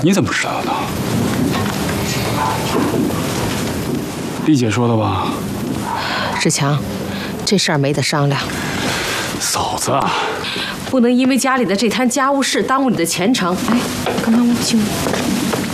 你怎么知道的？丽姐说的吧？ 志强，这事儿没得商量。 嫂子， 不能因为家里的这摊家务事耽误你的前程。哎，干嘛我不去？